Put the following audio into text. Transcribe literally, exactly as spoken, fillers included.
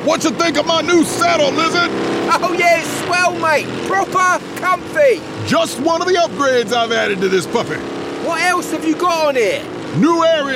What you think of my new saddle, Lizard? Oh yeah, it's swell, mate. Proper comfy. Just one of the upgrades I've added to this puppy. What else have you got on it? New area